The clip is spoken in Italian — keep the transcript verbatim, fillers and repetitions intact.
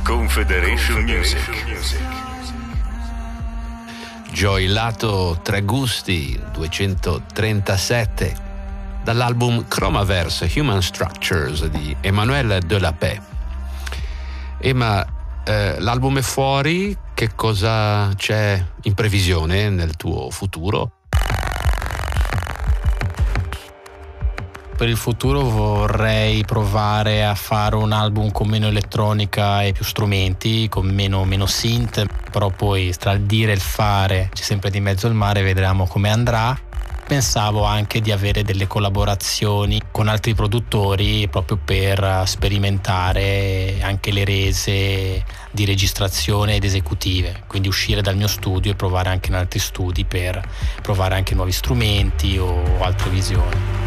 Confederation Music. Joy Lato Tre Gusti duecentotrentasette dall'album Chromaverse Human Structures di Emmanuel Delapé. Emma, eh, l'album è fuori, che cosa c'è in previsione nel tuo futuro? Per il futuro vorrei provare a fare un album con meno elettronica e più strumenti, con meno, meno synth, però poi tra il dire e il fare c'è sempre di mezzo il mare, vedremo come andrà. Pensavo anche di avere delle collaborazioni con altri produttori proprio per sperimentare anche le rese di registrazione ed esecutive, quindi uscire dal mio studio e provare anche in altri studi per provare anche nuovi strumenti o altre visioni.